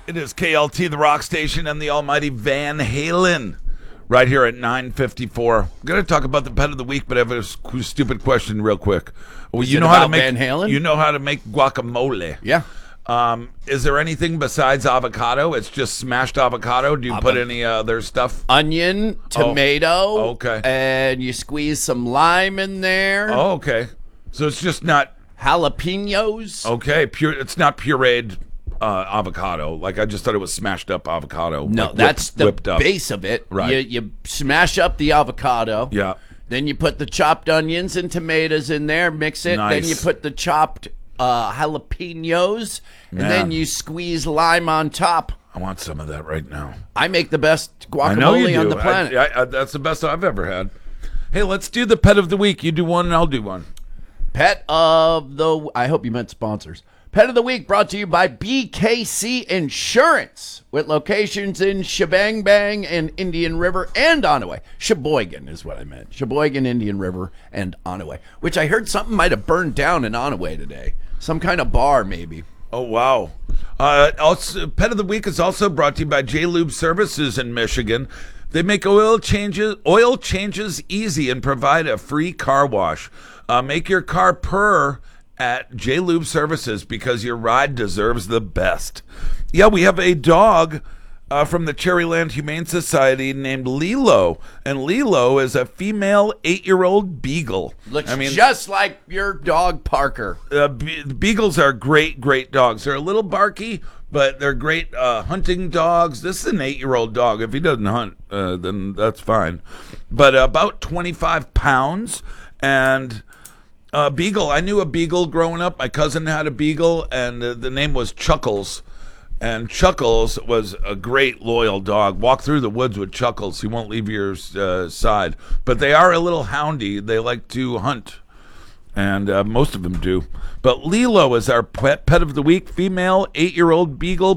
It is KLT, the rock station, and the almighty Van Halen. Right here at 9:54. I'm going to talk about the pet of the week, but I have a stupid question real quick. Well, Is it about Van Halen? You know how to make guacamole. Yeah. Is there anything besides avocado? It's just smashed avocado. Do you put any other stuff? Onion, tomato. Okay. And you squeeze some lime in there. Oh, okay. So it's just not Jalapenos. okay. Pure. It's not pureed avocado. Like I just thought it was smashed up avocado. No, like that's the whipped up. base of it. Right. You smash up the avocado. Yeah. Then you put the chopped onions and tomatoes in there, mix it. Nice. Then you put the chopped jalapenos, and Man. then you squeeze lime on top. I want some of that right now. I make the best I know you guacamole do. on the planet. That's the best I've ever had. Hey, let's do the pet of the week. You do one and I'll do one. Pet of the... I hope you meant sponsors. Pet of the week brought to you by BKC Insurance, with locations in Shebang Bang and Indian River and Onaway. Sheboygan is what I meant. Sheboygan, Indian River, and Onaway, which I heard something might have burned down in Onaway today. Some kind of bar, maybe. Oh, wow. Also, Pet of the Week is also brought to you by J-Lube Services in Michigan. They make oil changes easy and provide a free car wash. Make your car purr at J-Lube Services because your ride deserves the best. Yeah, we have a dog from the Cherryland Humane Society named Lilo. And Lilo is a female 8-year-old beagle. Looks just like your dog, Parker. Beagles are great dogs. They're a little barky, but they're great hunting dogs. This is an 8-year-old dog. If he doesn't hunt, then that's fine. But about 25 pounds. And beagle, I knew a beagle growing up. My cousin had a beagle, and the name was Chuckles. And Chuckles was a great loyal dog. Walk through the woods with Chuckles. He won't leave your side. But they are a little houndy. They like to hunt. And most of them do. But Lilo is our pet of the week. Female 8-year-old beagle.